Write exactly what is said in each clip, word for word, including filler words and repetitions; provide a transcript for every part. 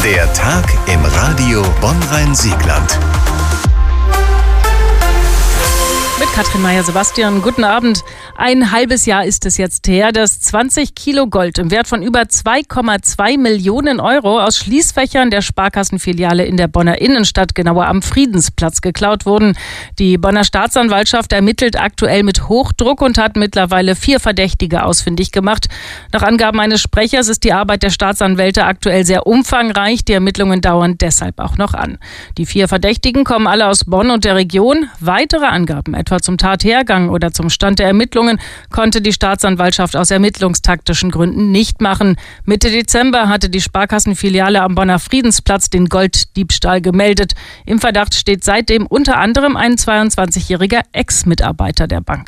Der Tag im Radio Bonn-Rhein-Siegland. Mit Katrin Meyer-Sebastian, guten Abend. Ein halbes Jahr ist es jetzt her, dass zwanzig Kilo Gold im Wert von über zwei Komma zwei Millionen Euro aus Schließfächern der Sparkassenfiliale in der Bonner Innenstadt, genauer am Friedensplatz, geklaut wurden. Die Bonner Staatsanwaltschaft ermittelt aktuell mit Hochdruck und hat mittlerweile vier Verdächtige ausfindig gemacht. Nach Angaben eines Sprechers ist die Arbeit der Staatsanwälte aktuell sehr umfangreich. Die Ermittlungen dauern deshalb auch noch an. Die vier Verdächtigen kommen alle aus Bonn und der Region. Weitere Angaben, etwa zum Tathergang oder zum Stand der Ermittlungen, konnte die Staatsanwaltschaft aus ermittlungstaktischen Gründen nicht machen. Mitte Dezember hatte die Sparkassenfiliale am Bonner Friedensplatz den Golddiebstahl gemeldet. Im Verdacht steht seitdem unter anderem ein zweiundzwanzigjähriger Ex-Mitarbeiter der Bank.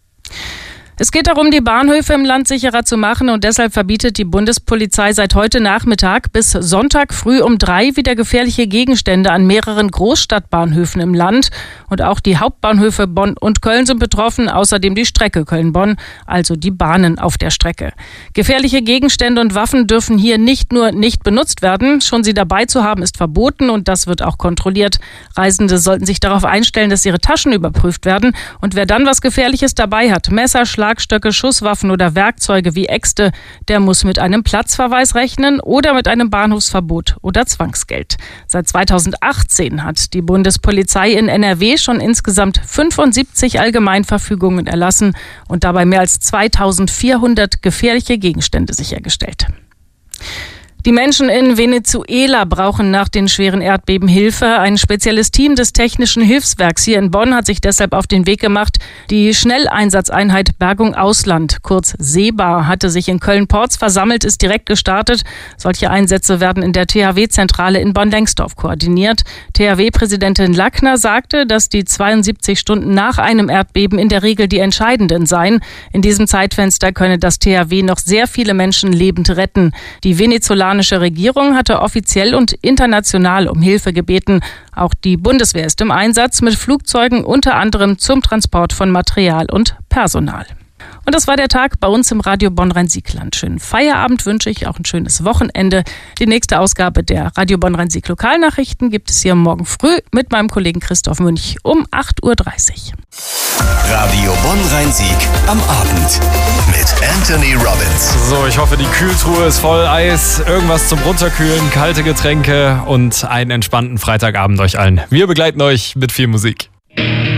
Es geht darum, die Bahnhöfe im Land sicherer zu machen, und deshalb verbietet die Bundespolizei seit heute Nachmittag bis Sonntag früh um drei wieder gefährliche Gegenstände an mehreren Großstadtbahnhöfen im Land. Und auch die Hauptbahnhöfe Bonn und Köln sind betroffen, außerdem die Strecke Köln-Bonn, also die Bahnen auf der Strecke. Gefährliche Gegenstände und Waffen dürfen hier nicht nur nicht benutzt werden, schon sie dabei zu haben ist verboten, und das wird auch kontrolliert. Reisende sollten sich darauf einstellen, dass ihre Taschen überprüft werden, und wer dann was Gefährliches dabei hat, Messer, Schlag, Schlagstöcke, Schusswaffen oder Werkzeuge wie Äxte, der muss mit einem Platzverweis rechnen oder mit einem Bahnhofsverbot oder Zwangsgeld. Seit zweitausendachtzehn hat die Bundespolizei in N R W schon insgesamt fünfundsiebzig Allgemeinverfügungen erlassen und dabei mehr als zweitausendvierhundert gefährliche Gegenstände sichergestellt. Die Menschen in Venezuela brauchen nach den schweren Erdbeben Hilfe. Ein spezielles Team des Technischen Hilfswerks hier in Bonn hat sich deshalb auf den Weg gemacht. Die Schnelleinsatzeinheit Bergung Ausland, kurz SEBA, hatte sich in Köln-Porz versammelt, ist direkt gestartet. Solche Einsätze werden in der T H W-Zentrale in Bonn-Lengsdorf koordiniert. T H W-Präsidentin Lackner sagte, dass die zweiundsiebzig Stunden nach einem Erdbeben in der Regel die entscheidenden seien. In diesem Zeitfenster könne das T H W noch sehr viele Menschen lebend retten. Die Venezolaner Die iranische Regierung hatte offiziell und international um Hilfe gebeten. Auch die Bundeswehr ist im Einsatz mit Flugzeugen, unter anderem zum Transport von Material und Personal. Und das war der Tag bei uns im Radio Bonn-Rhein-Siegland. Schönen Feierabend wünsche ich, auch ein schönes Wochenende. Die nächste Ausgabe der Radio Bonn-Rhein-Sieg Lokalnachrichten gibt es hier morgen früh mit meinem Kollegen Christoph Münch um acht Uhr dreißig. Radio Bonn-Rhein-Sieg am Abend mit Anthony Robbins. So, ich hoffe, die Kühltruhe ist voll Eis, irgendwas zum Runterkühlen, kalte Getränke und einen entspannten Freitagabend euch allen. Wir begleiten euch mit viel Musik.